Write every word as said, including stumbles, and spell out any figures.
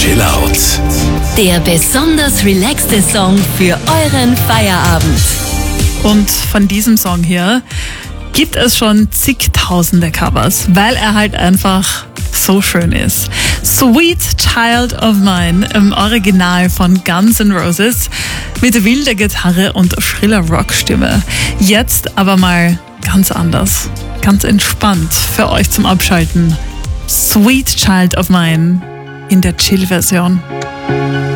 Chill Out. Der besonders relaxte Song für euren Feierabend. Und von diesem Song hier gibt es schon zigtausende Covers, weil er halt einfach so schön ist. Sweet Child of Mine im Original von Guns N' Roses mit wilder Gitarre und schriller Rockstimme. Jetzt aber mal ganz anders, ganz entspannt für euch zum Abschalten. Sweet Child of Mine in der Chill-Version.